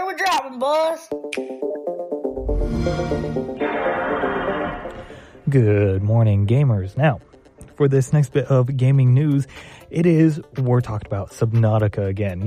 we dropping, boys? Good morning, gamers. Now, for this next bit of gaming news, we're talking about Subnautica again,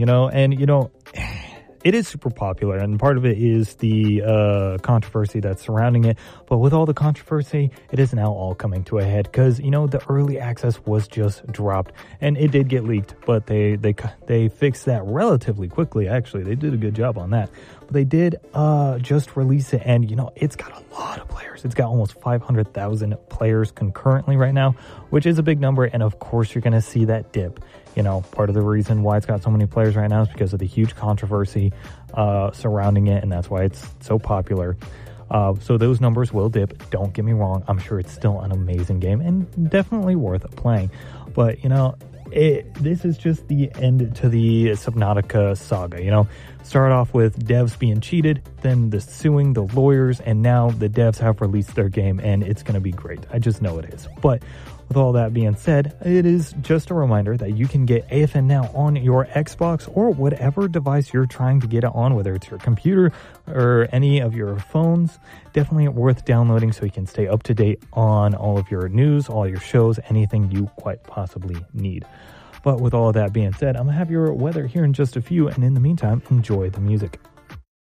it is super popular, and part of it is the controversy that's surrounding it. But with all the controversy, it is now all coming to a head because, the early access was just dropped, and it did get leaked, but they fixed that relatively quickly. Actually, they did a good job on that. But they did just release it, and, it's got a lot of players. It's got almost 500,000 players concurrently right now, which is a big number, and of course you're going to see that dip. Part of the reason why it's got so many players right now is because of the huge controversy surrounding it, and that's why it's so popular. So those numbers will dip. Don't get me wrong. I'm sure it's still an amazing game and definitely worth playing. But, this is just the end to the Subnautica saga. Start off with devs being cheated, then the suing the lawyers, and now the devs have released their game, and it's going to be great. I just know it is. But with all that being said, it is just a reminder that you can get AFN now on your Xbox or whatever device you're trying to get it on, whether it's your computer or any of your phones. Definitely worth downloading so you can stay up to date on all of your news, all your shows, anything you quite possibly need. But with all of that being said, I'm going to have your weather here in just a few, and in the meantime, enjoy the music.